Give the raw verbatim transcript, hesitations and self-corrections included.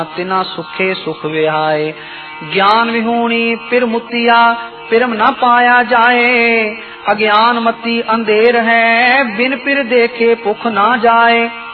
तिना सुखे सुख विहाए। ज्ञान विहूणी पिर मुतिया पिरम न पाया जाए। अज्ञान मति अंधेर है बिन पिर देखे पुख ना जाए।